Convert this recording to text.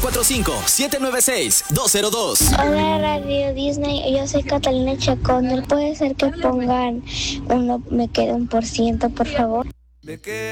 745-796-202. Hola Radio Disney, yo soy Catalina Chacón. ¿Puede ser que pongan me queda 1%, por favor?